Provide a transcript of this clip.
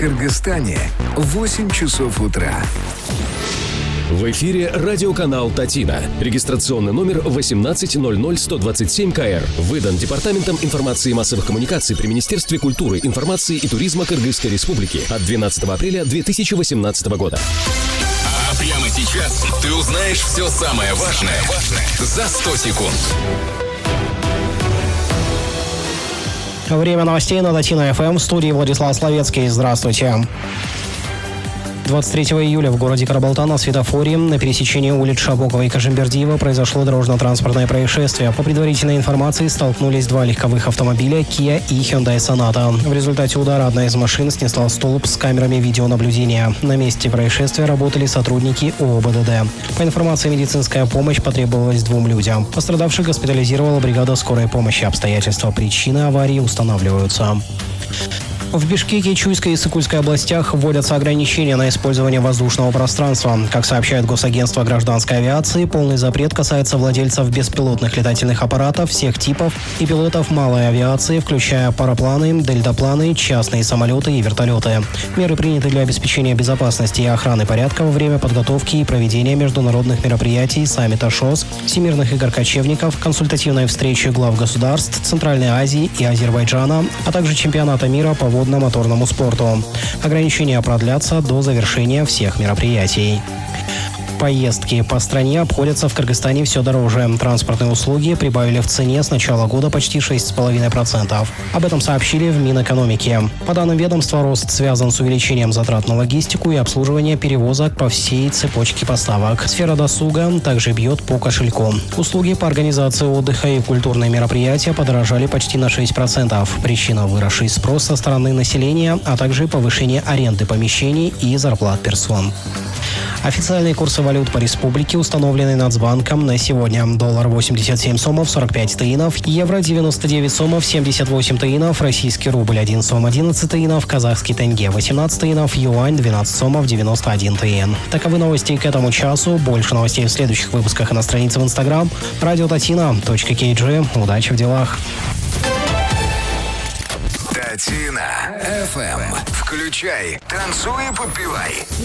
Кыргызстане 8 часов утра. В эфире радиоканал «Татина». Регистрационный номер 1800127КР. Выдан Департаментом информации и массовых коммуникаций при Министерстве культуры, информации и туризма Кыргызской Республики от 12 апреля 2018 года. А прямо сейчас ты узнаешь все самое важное за 100 секунд. Время новостей на Татина ФМ. В студии Владислав Словецкий. Здравствуйте. 23 июля в городе Карабалта на светофоре на пересечении улиц Шабокова и Кажимбердиева произошло дорожно-транспортное происшествие. По предварительной информации столкнулись два легковых автомобиля Kia и Hyundai Sonata. В результате удара одна из машин снесла столб с камерами видеонаблюдения. На месте происшествия работали сотрудники ООБДД. По информации, медицинская помощь потребовалась двум людям. Пострадавших госпитализировала бригада скорой помощи. Обстоятельства причины аварии устанавливаются. В Бишкеке, Чуйской и Сыкульской областях вводятся ограничения на использование воздушного пространства. Как сообщает Госагентство гражданской авиации, полный запрет касается владельцев беспилотных летательных аппаратов всех типов и пилотов малой авиации, включая парапланы, дельтапланы, частные самолеты и вертолеты. Меры приняты для обеспечения безопасности и охраны порядка во время подготовки и проведения международных мероприятий, саммита ШОС, Всемирных игр кочевников, консультативной встречи глав государств Центральной Азии и Азербайджана, а также чемпионата мира по водно-моторному спорту. Ограничения продлятся до завершения всех мероприятий. Поездки по стране обходятся в Кыргызстане все дороже. Транспортные услуги прибавили в цене с начала года почти 6,5%. Об этом сообщили в Минэкономике. По данным ведомства, рост связан с увеличением затрат на логистику и обслуживание перевозок по всей цепочке поставок. Сфера досуга также бьет по кошельку. Услуги по организации отдыха и культурные мероприятия подорожали почти на 6%. Причина – выросший спрос со стороны населения, а также повышение аренды помещений и зарплат персон. Официальные курсы валют по республике установлены Нацбанком на сегодня. Доллар 87 сомов 45 тыинов, евро 99 сомов 78 тыинов, российский рубль 1 сом 11 тыинов, казахский тенге 18 тыинов, юань 12 сомов 91 тыин. Таковы новости к этому часу. Больше новостей в следующих выпусках и на странице в Инстаграм. Радиотатина.kg. Удачи в делах. Татина ФМ. Включай, танцуй и подпевай.